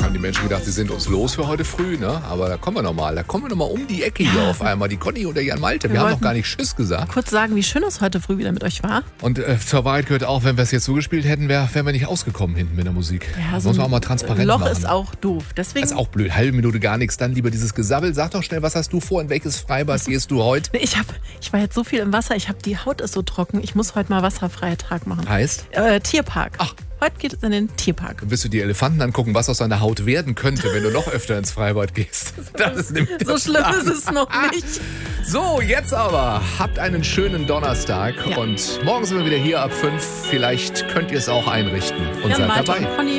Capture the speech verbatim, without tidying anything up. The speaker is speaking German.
haben die Menschen gedacht, sie sind uns los für heute früh, ne? Aber da kommen wir nochmal. Da kommen wir nochmal um die Ecke hier auf einmal. Die Conny und der Jan Malte. Wir, wir haben noch gar nicht Tschüss gesagt. Kurz sagen, wie schön es heute früh wieder mit euch war. Und äh, zur Wahrheit gehört auch, wenn wir es jetzt so gespielt hätten, wären wär wir nicht ausgekommen hinten mit der Musik. Ja, so muss man auch mal transparent Loch machen. ist auch doof. Deswegen Das ist auch blöd. Halbe Minute gar nichts. Dann lieber dieses Gesabbel. Sag doch schnell, was hast du vor? In welches Freibad gehst du heute? Ich, hab, ich war jetzt so viel im Wasser. Ich habe die Haut ist so trocken. Ich muss heute mal wasserfreien Tag machen. Heißt? Äh, Tierpark. Ach. Heute geht es in den Tierpark. Dann wirst du die Elefanten angucken, was aus deiner Haut werden könnte, wenn du noch öfter ins Freibad gehst. Das ist nämlich so schlimm ist es noch nicht. So, jetzt aber. Habt einen schönen Donnerstag. Ja. Und morgen sind wir wieder hier ab fünf. Vielleicht könnt ihr es auch einrichten und Jan seid Malte dabei. und Conny.